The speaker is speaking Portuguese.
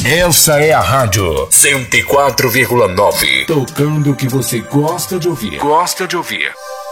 Essa é a Rádio 104,9. Tocando o que você gosta de ouvir. Gosta de ouvir.